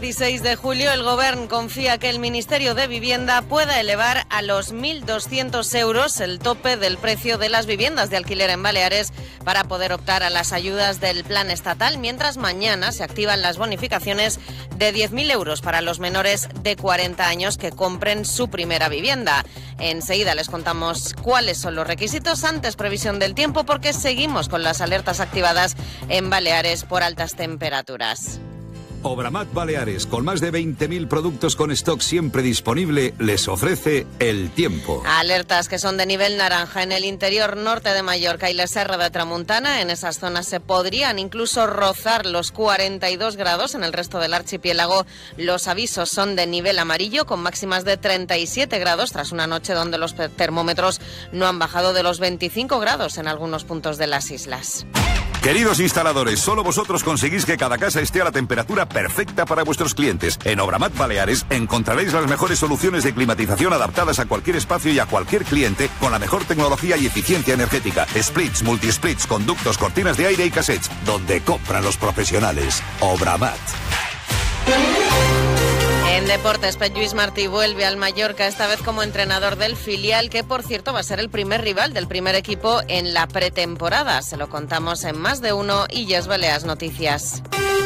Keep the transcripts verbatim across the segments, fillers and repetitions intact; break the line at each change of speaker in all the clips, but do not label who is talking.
dieciséis de julio, el Govern confía que el Ministerio de Vivienda pueda elevar a los mil doscientos euros el tope del precio de las viviendas de alquiler en Baleares para poder optar a las ayudas del plan estatal, mientras mañana se activan las bonificaciones de diez mil euros para los menores de cuarenta años que compren su primera vivienda. Enseguida les contamos cuáles son los requisitos. Antes, previsión del tiempo, porque seguimos con las alertas activadas en Baleares por altas temperaturas.
Obramat Baleares, con más de veinte mil productos con stock siempre disponible, les ofrece el tiempo.
Alertas que son de nivel naranja en el interior norte de Mallorca y la Serra de Tramuntana. En esas zonas se podrían incluso rozar los cuarenta y dos grados. En el resto del archipiélago los avisos son de nivel amarillo, con máximas de treinta y siete grados, tras una noche donde los termómetros no han bajado de los veinticinco grados en algunos puntos de las islas.
Queridos instaladores, solo vosotros conseguís que cada casa esté a la temperatura perfecta para vuestros clientes. En Obramat Baleares encontraréis las mejores soluciones de climatización adaptadas a cualquier espacio y a cualquier cliente, con la mejor tecnología y eficiencia energética. Splits, multisplits, conductos, cortinas de aire y cassettes, donde compran los profesionales. Obramat.
En deportes, Pep Lluís Martí vuelve al Mallorca, esta vez como entrenador del filial, que por cierto va a ser el primer rival del primer equipo en la pretemporada. Se lo contamos en Más de Uno y Yes Balears Noticias.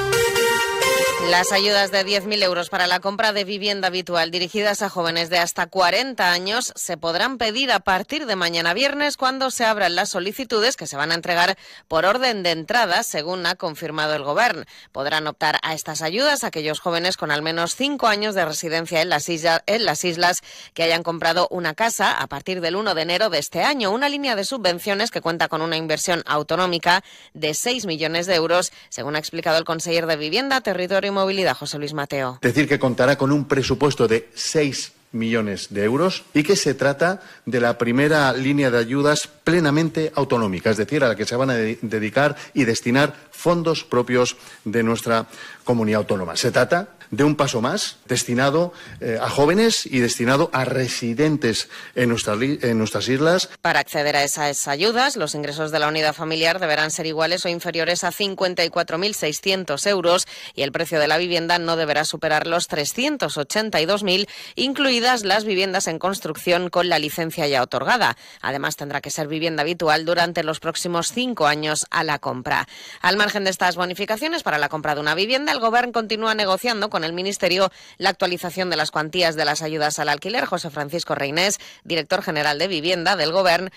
Las ayudas de diez mil euros para la compra de vivienda habitual dirigidas a jóvenes de hasta cuarenta años se podrán pedir a partir de mañana viernes, cuando se abran las solicitudes, que se van a entregar por orden de entrada, según ha confirmado el Govern. Podrán optar a estas ayudas aquellos jóvenes con al menos cinco años de residencia en las, isla, en las islas que hayan comprado una casa a partir del uno de enero de este año. Una línea de subvenciones que cuenta con una inversión autonómica de seis millones de euros, según ha explicado el conseller de Vivienda, Territorio y Movilidad, José Luis Mateo.
Decir que contará con un presupuesto de seis millones de euros y que se trata de la primera línea de ayudas plenamente autonómica, es decir, a la que se van a de- dedicar y destinar fondos propios de nuestra comunidad autónoma. Se trata de un paso más destinado eh, a jóvenes y destinado a residentes en, nuestra li- en nuestras islas.
Para acceder a esas ayudas, los ingresos de la unidad familiar deberán ser iguales o inferiores a cincuenta y cuatro mil seiscientos euros y el precio de la vivienda no deberá superar los trescientos ochenta y dos mil, incluidas las viviendas en construcción con la licencia ya otorgada. Además, tendrá que ser vivienda habitual durante los próximos cinco años a la compra. Al margen de estas bonificaciones para la compra de una vivienda, el Govern continúa negociando con el Ministerio la actualización de las cuantías de las ayudas al alquiler. José Francisco Reinés, director general de Vivienda del Govern,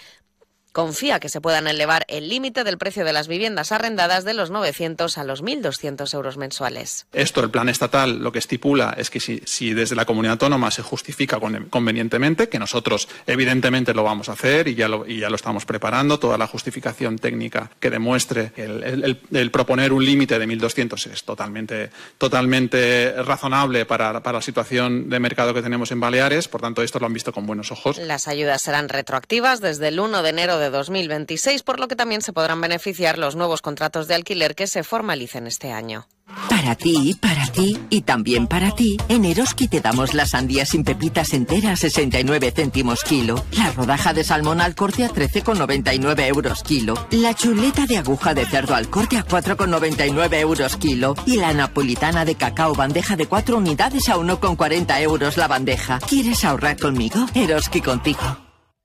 confía que se puedan elevar el límite del precio de las viviendas arrendadas de los novecientos a los mil doscientos euros mensuales.
Esto, el plan estatal, lo que estipula es que si, si desde la comunidad autónoma se justifica convenientemente, que nosotros evidentemente lo vamos a hacer y ya lo, y ya lo estamos preparando, toda la justificación técnica que demuestre que el, el, el proponer un límite de mil doscientos es totalmente, totalmente razonable para, para la situación de mercado que tenemos en Baleares. Por tanto, esto lo han visto con buenos ojos.
Las ayudas serán retroactivas desde el uno de enero de dos mil veintiséis, por lo que también se podrán beneficiar los nuevos contratos de alquiler que se formalicen este año.
Para ti, para ti y también para ti, en Eroski te damos las sandías sin pepitas enteras a sesenta y nueve céntimos kilo, la rodaja de salmón al corte a trece con noventa y nueve euros kilo, la chuleta de aguja de cerdo al corte a cuatro con noventa y nueve euros kilo y la napolitana de cacao bandeja de cuatro unidades a uno con cuarenta euros la bandeja. ¿Quieres ahorrar conmigo? Eroski contigo.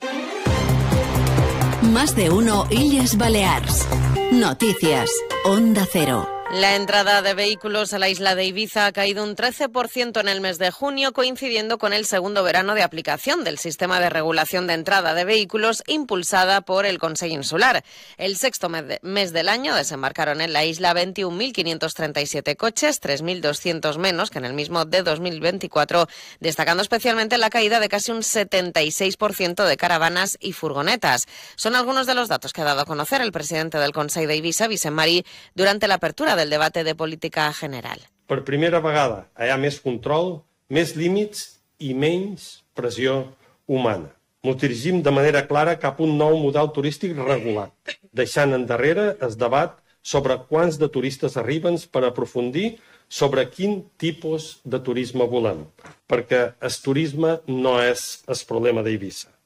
Más de Uno Illes Balears. Noticias. Onda Cero.
La entrada de vehículos a la isla de Ibiza ha caído un trece por ciento en el mes de junio, coincidiendo con el segundo verano de aplicación del sistema de regulación de entrada de vehículos impulsada por el Consejo Insular. El sexto mes del año desembarcaron en la isla veintiún mil quinientos treinta y siete coches, tres mil doscientos menos que en el mismo de dos mil veinticuatro, destacando especialmente la caída de casi un setenta y seis por ciento de caravanas y furgonetas. Son algunos de los datos que ha dado a conocer el presidente del Consell d'Eivissa, Vicent Marí, durante la apertura de del debate de política general.
Per primera vegada hi ha més control, més límits i menys pressió humana. Ens dirigim de manera clara cap a un nou model turístic regulat, deixant endarrere el debat sobre quants de turistes arriben per aprofundir sobre quin tipus de turisme volem, perquè el turisme no és el problema d'Eivissa.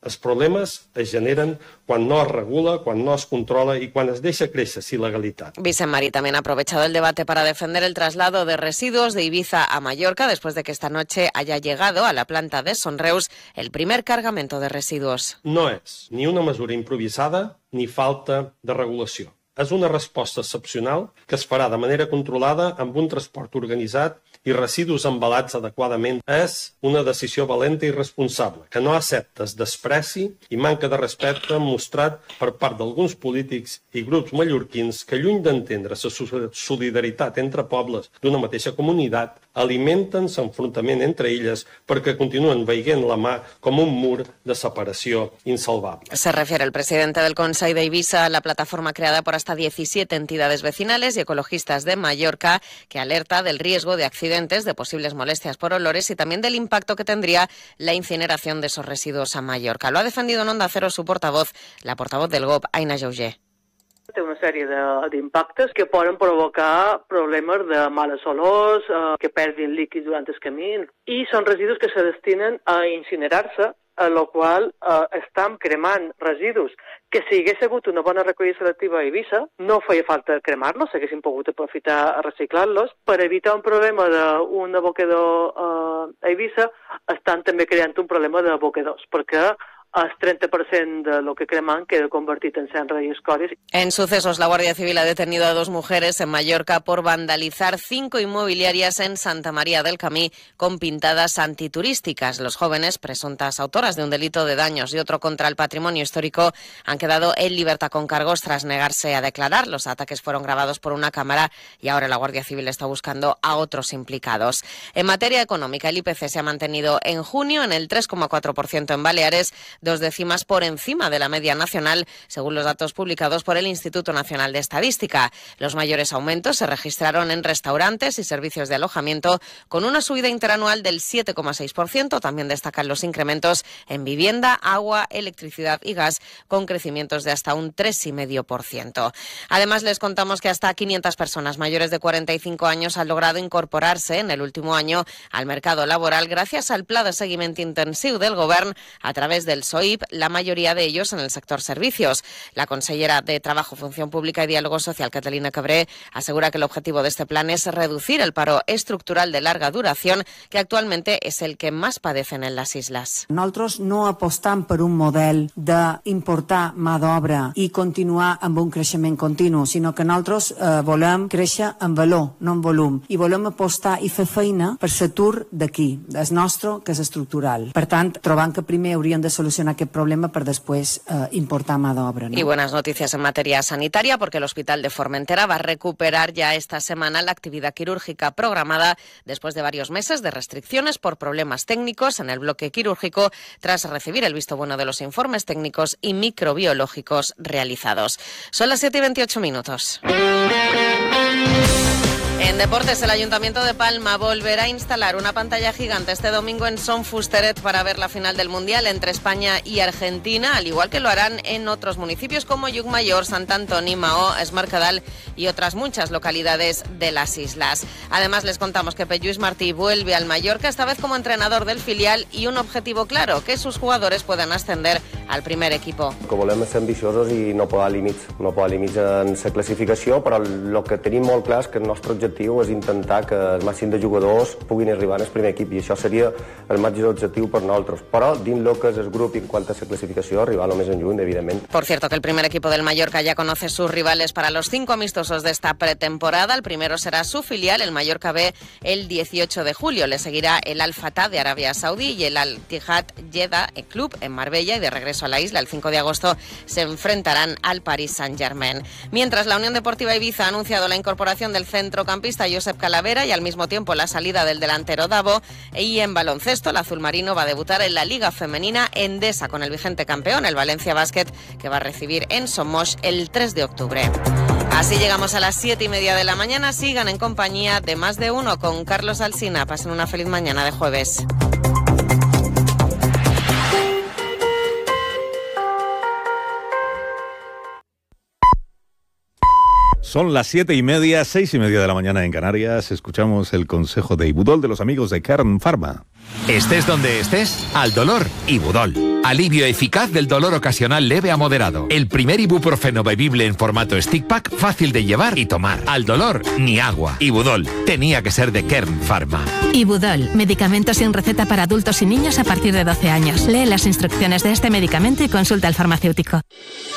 Els problemes es generen quan no es regula, quan no es controla y cuando es deixa créixer sin legalitat.
Vicent Marí también ha aprovechado el debate para defender el traslado de residuos de Ibiza a Mallorca después de que esta noche haya llegado a la planta de Sonreus el primer cargamento de residuos.
No és ni una mesura improvisada ni falta de regulació. És una resposta excepcional que es farà de manera controlada amb un transport organitzat i residus embalats adequadament. És una decisió valenta i responsable, que no accepta despreci i manca de respecte mostrat per part d'alguns polítics i grups mallorquins que, lluny d'entendre la solidaritat entre pobles d'una mateixa comunitat, alimenten l'enfrontament entre elles perquè continuen veient la mà com un mur de separació insalvable.
Se refiere el presidente del Consell de Ibiza a la plataforma creada por hasta diecisiete entidades vecinales y ecologistas de Mallorca, que alerta del riesgo de accidentes, de posibles molestias por olores y también del impacto que tendría la incineración de esos residuos a Mallorca. Lo ha defendido en Onda Cero su portavoz, la portavoz del G O P, Aina Jauger.
Té una sèrie d'impactes que poden provocar problemes de males olors, eh, que perdin líquids durant el camí, i són residus que se destinen a incinerar-se, a la qual eh, estan cremant residus que si hagués hagut una bona recollida selectiva a Eivissa, no feia falta cremar-los, s'haguessin pogut aprofitar a reciclar-los. Per evitar un problema d'un abocador eh, a Eivissa, estan també creant un problema de abocadors, perquè el treinta por ciento de lo que creman queda convertido en cendra y escoria.
En sucesos, la Guardia Civil ha detenido a dos mujeres en Mallorca por vandalizar cinco inmobiliarias en Santa María del Camí con pintadas antiturísticas. Los jóvenes, presuntas autoras de un delito de daños y otro contra el patrimonio histórico, han quedado en libertad con cargos tras negarse a declarar. Los ataques fueron grabados por una cámara y ahora la Guardia Civil está buscando a otros implicados. En materia económica, el I P C se ha mantenido en junio en el tres coma cuatro por ciento en Baleares, dos décimas por encima de la media nacional, según los datos publicados por el Instituto Nacional de Estadística. Los mayores aumentos se registraron en restaurantes y servicios de alojamiento, con una subida interanual del siete coma seis por ciento. También destacan los incrementos en vivienda, agua, electricidad y gas, con crecimientos de hasta un tres coma cinco por ciento. Además, les contamos que hasta quinientas personas mayores de cuarenta y cinco años han logrado incorporarse en el último año al mercado laboral gracias al Pla de Seguiment Intensiu del Govern a través del S O I P, la mayoría de ellos en el sector servicios. La consellera de Trabajo, Función Pública y Diálogo Social, Catalina Cabré, asegura que el objetivo de este plan es reducir el paro estructural de larga duración, que actualmente es el que más padecen en las islas.
Nosaltres no apostam per un model d'importar mà d'obra i continuar amb un creixement continu, sinó que nosaltres eh, volem créixer en valor, no en volum, i volem apostar i fer feina per l'atur d'aquí, del nostre, que és estructural. Per tant, trobant que primer hauríem de solucionar aquest problema per després eh, importar mà d'obra, ¿no?
Y buenas noticias en materia sanitaria, porque el Hospital de Formentera va a recuperar ya esta semana la actividad quirúrgica programada después de varios meses de restricciones por problemas técnicos en el bloque quirúrgico, tras recibir el visto bueno de los informes técnicos y microbiológicos realizados. Son las siete y veintiocho minutos. En deportes, el Ayuntamiento de Palma volverá a instalar una pantalla gigante este domingo en Son Fusteret para ver la final del Mundial entre España y Argentina, al igual que lo harán en otros municipios como Llucmajor, Sant Antoni, Maó, Es Mercadal y otras muchas localidades de las islas. Además, les contamos que Pep Lluís Martí vuelve al Mallorca, esta vez como entrenador del filial, y un objetivo claro, que sus jugadores puedan ascender al primer equipo.
El que volem és ser ambiciosos i no posar límits, no posar límits en la classificació, però el que tenim molt clar és que el nostre objectiu és intentar que el màxim de jugadors puguin arribar al primer equip, i això seria el màxim objectiu per nosaltres. Però dins el que és el grup i en quant a la classificació, arribar el més en lluny, evidentment.
Por cierto, que el primer equipo del Mallorca ya conoce sus rivales para los cinco amistosos de esta pretemporada. El primero será su filial, el Mallorca B, el dieciocho de julio. Le seguirá el Al-Fatah de Arabia Saudí y el Al-Tihad Jeddah Club en Marbella, y de regreso a la isla el cinco de agosto se enfrentarán al Paris Saint-Germain. Mientras, la Unión Deportiva Ibiza ha anunciado la incorporación del centrocampista Josep Calavera y al mismo tiempo la salida del delantero Davo. Y en baloncesto, el azulmarino va a debutar en la Liga Femenina Endesa con el vigente campeón, el Valencia Basket, que va a recibir en Somos el tres de octubre. Así llegamos a las siete y media de la mañana. Sigan en compañía de Más de Uno con Carlos Alsina. Pasen una feliz mañana de jueves.
Son las siete y media, seis y media de la mañana en Canarias. Escuchamos el consejo de Ibudol de los amigos de Kern Pharma.
Estés donde estés, al dolor, Ibudol. Alivio eficaz del dolor ocasional leve a moderado. El primer ibuprofeno bebible en formato stick pack, fácil de llevar y tomar. Al dolor, ni agua. Ibudol, tenía que ser de Kern Pharma.
Ibudol, medicamento sin receta para adultos y niños a partir de doce años. Lee las instrucciones de este medicamento y consulta al farmacéutico.